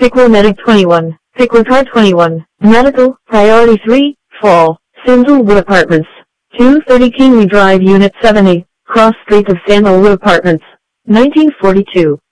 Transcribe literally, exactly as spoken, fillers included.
Pickler Medic twenty-one, Pickler Car twenty-one, Medical, Priority three, Fall, Sandalwood Apartments, two thirty Kingly Drive Unit seven A, Cross Street of Sandalwood Apartments, nineteen forty-two.